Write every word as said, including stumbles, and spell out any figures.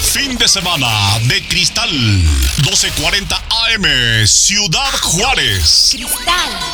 fin de semana de Cristal. doce cuarenta A M, Ciudad Juárez. Cristal.